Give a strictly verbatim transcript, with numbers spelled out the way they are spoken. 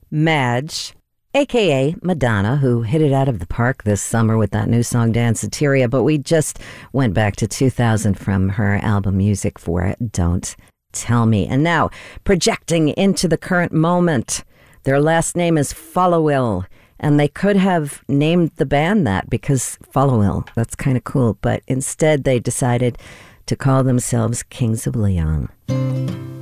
Madge, a k a. Madonna, who hit it out of the park this summer with that new song, Danceteria, but we just went back to two thousand from her album Music for Don't Tell Me. And now, projecting into the current moment, their last name is Followill, and they could have named the band that because Followill, that's kind of cool, but instead they decided to call themselves Kings of Leon.